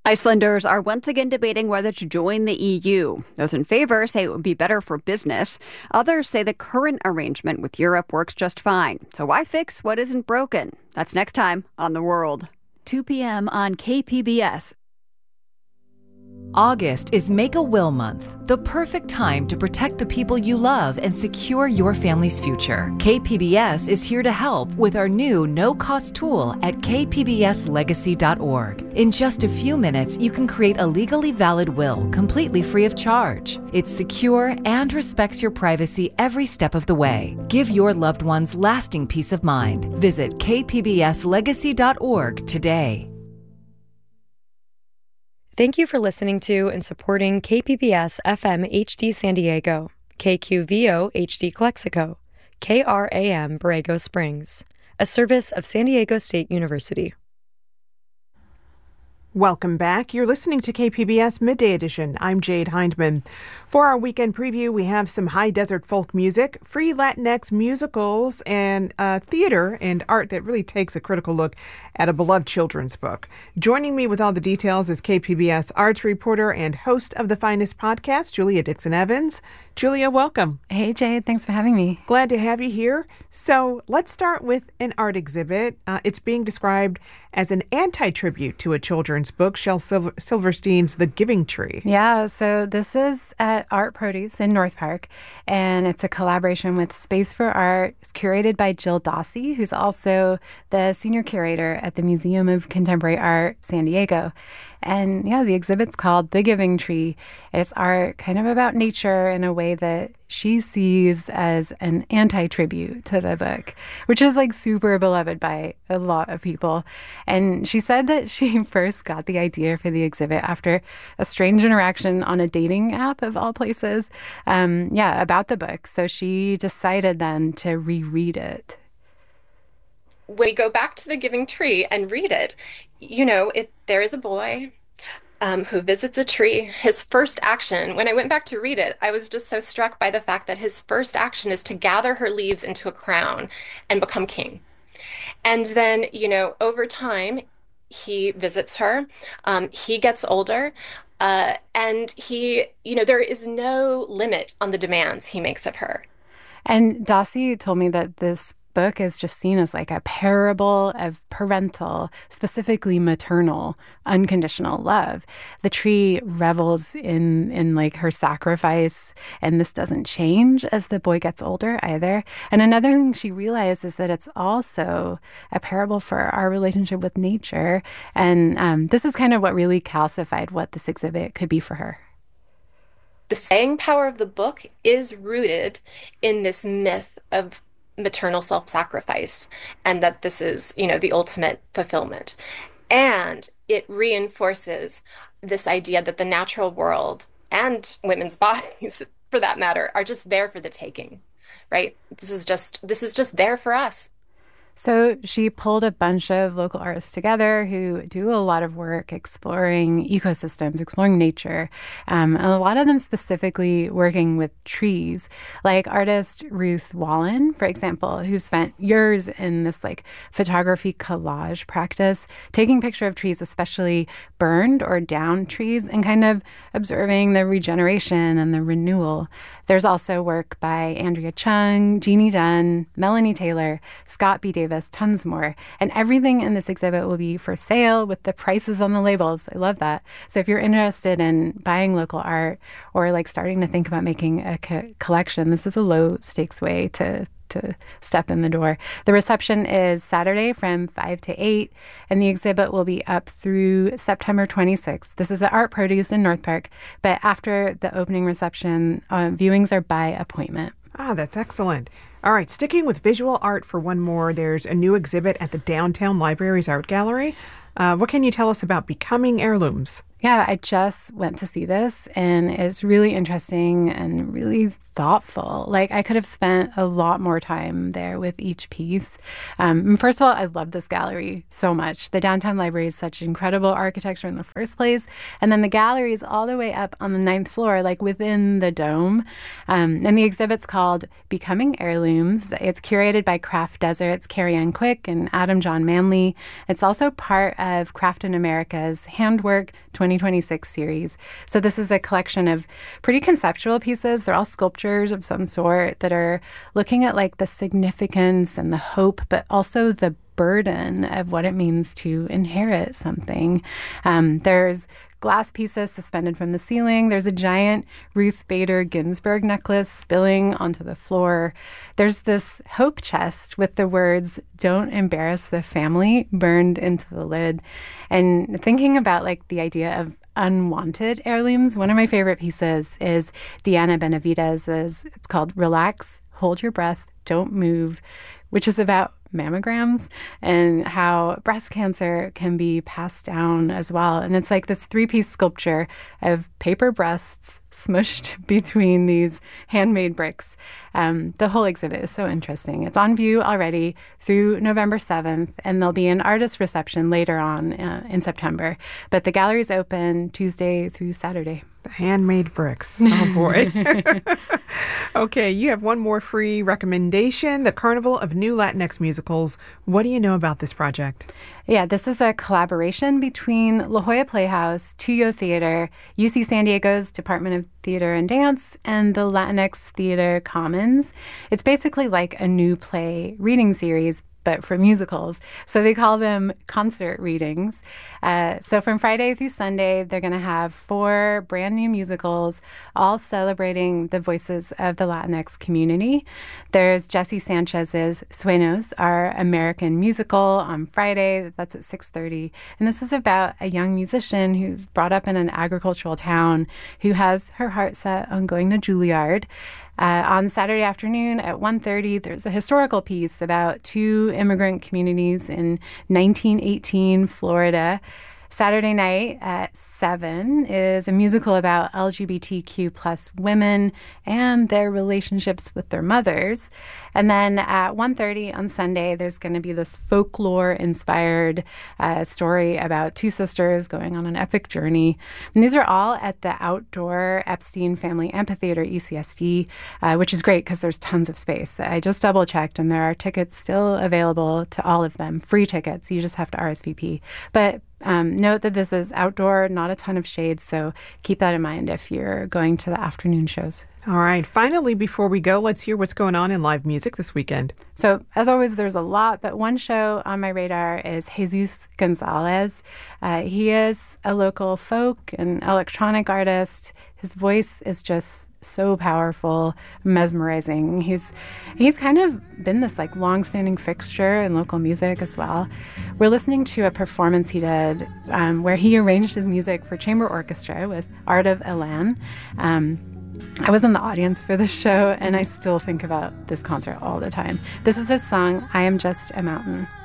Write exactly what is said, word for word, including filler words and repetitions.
Icelanders are once again debating whether to join the E U. Those in favor say it would be better for business. Others say the current arrangement with Europe works just fine. So why fix what isn't broken? That's next time on The World. two p.m. on K P B S. August is Make-A-Will Month, the perfect time to protect the people you love and secure your family's future. K P B S is here to help with our new no-cost tool at k p b s legacy dot org. In just a few minutes, you can create a legally valid will completely free of charge. It's secure and respects your privacy every step of the way. Give your loved ones lasting peace of mind. Visit k p b s legacy dot org today. Thank you for listening to and supporting K P B S F M H D San Diego, K Q V O H D Calexico, K R A M Borrego Springs, a service of San Diego State University. Welcome back. You're listening to K P B S Midday Edition. I'm Jade Hindman. For our weekend preview, we have some high desert folk music, free Latinx musicals, and uh, theater and art that really takes a critical look at a beloved children's book. Joining me with all the details is K P B S arts reporter and host of the Finest podcast, Julia Dixon Evans. Julia, welcome. Hey, Jade. Thanks for having me. Glad to have you here. So let's start with an art exhibit. Uh, it's being described as an anti-tribute to a children's book, Shel Silver- Silverstein's The Giving Tree. Yeah, so this is at Art Produce in North Park, and it's a collaboration with Space for Art. It's curated by Jill Dossie, who's also the senior curator at the Museum of Contemporary Art, San Diego. And yeah, the exhibit's called The Giving Tree. It's art kind of about nature in a way that she sees as an anti-tribute to the book, which is like super beloved by a lot of people. And she said that she first got the idea for the exhibit after a strange interaction on a dating app of all places, um, yeah, about the book. So she decided then to reread it. When you go back to The Giving Tree and read it, you know, it there is a boy um, who visits a tree. His first action, when I went back to read it, I was just so struck by the fact that his first action is to gather her leaves into a crown and become king. And then, you know, over time, he visits her. Um, he gets older. Uh, and he, you know, there is no limit on the demands he makes of her. And Dossie told me that this book is just seen as like a parable of parental, specifically maternal, unconditional love. The tree revels in in like her sacrifice, and this doesn't change as the boy gets older either. And another thing she realized is that it's also a parable for our relationship with nature. And um, this is kind of what really calcified what this exhibit could be for her. The staying power of the book is rooted in this myth of maternal self-sacrifice, and that this is, you know, the ultimate fulfillment. And it reinforces this idea that the natural world and women's bodies, for that matter, are just there for the taking, right? This is just this is just there for us. So she pulled a bunch of local artists together who do a lot of work exploring ecosystems, exploring nature, um, and a lot of them specifically working with trees, like artist Ruth Wallen, for example, who spent years in this like photography collage practice, taking picture of trees, especially burned or downed trees, and kind of observing the regeneration and the renewal. There's also work by Andrea Chung, Jeannie Dunn, Melanie Taylor, Scott B. Davis, tons more. And everything in this exhibit will be for sale with the prices on the labels. I love that. So if you're interested in buying local art or like starting to think about making a co- collection, this is a low stakes way to to step in the door. The reception is Saturday from five to eight, and the exhibit will be up through September twenty-sixth. This is at Art Produce in North Park, but after the opening reception, uh, viewings are by appointment. Ah, that's excellent. All right, sticking with visual art for one more, there's a new exhibit at the Downtown Library's Art Gallery. Uh, what can you tell us about Becoming Heirlooms? Yeah, I just went to see this, and it's really interesting and really thoughtful. Like, I could have spent a lot more time there with each piece. Um, first of all, I love this gallery so much. The downtown library is such incredible architecture in the first place. And then the gallery is all the way up on the ninth floor, like within the dome. Um, and the exhibit's called Becoming Heirlooms. It's curated by Craft Desert's Carrie Ann Quick and Adam John Manley. It's also part of Craft in America's Handwork twenty twenty-six series. So this is a collection of pretty conceptual pieces. They're all sculptures of some sort that are looking at like the significance and the hope, but also the burden of what it means to inherit something. Um, there's glass pieces suspended from the ceiling. There's a giant Ruth Bader Ginsburg necklace spilling onto the floor. There's this hope chest with the words, "Don't embarrass the family," burned into the lid. And thinking about like the idea of unwanted heirlooms, one of my favorite pieces is Diana Benavidez's. It's called Relax, Hold Your Breath, Don't Move, which is about mammograms and how breast cancer can be passed down as well. And it's like this three-piece sculpture of paper breasts smushed between these handmade bricks. Um, the whole exhibit is so interesting. It's on view already through November seventh, and there'll be an artist reception later on uh, in September. But the gallery's open Tuesday through Saturday. The handmade bricks. Oh, boy. Okay, you have one more free recommendation, the Carnival of New Latinx Musicals. What do you know about this project? Yeah, this is a collaboration between La Jolla Playhouse, Tuyo Theater, U C San Diego's Department of Theater and Dance, and the Latinx Theater Commons. It's basically like a new play reading series, but for musicals. So they call them concert readings. Uh, so from Friday through Sunday, they're going to have four brand new musicals, all celebrating the voices of the Latinx community. There's Jesse Sanchez's Sueños, Our American Musical, on Friday. That's at six thirty. And this is about a young musician who's brought up in an agricultural town who has her heart set on going to Juilliard. Uh, on Saturday afternoon at one thirty, there's a historical piece about two immigrant communities in nineteen eighteen Florida. Saturday night at seven is a musical about L G B T Q plus women and their relationships with their mothers. And then at one thirty on Sunday, there's going to be this folklore-inspired uh, story about two sisters going on an epic journey. And these are all at the outdoor Epstein Family Amphitheater, E C S D, uh, which is great because there's tons of space. I just double-checked, and there are tickets still available to all of them, free tickets. You just have to R S V P. But Um, note that this is outdoor, not a ton of shade, so keep that in mind if you're going to the afternoon shows. All right. Finally, before we go, let's hear what's going on in live music this weekend. So, as always, there's a lot, but one show on my radar is Jesus Gonzalez. Uh, he is a local folk and electronic artist. His voice is just so powerful, mesmerizing. He's he's kind of been this like long-standing fixture in local music as well. We're listening to a performance he did um, where he arranged his music for chamber orchestra with Art of Elan. Um, I was in the audience for this show, and I still think about this concert all the time. This is his song, I Am Just a Mountain.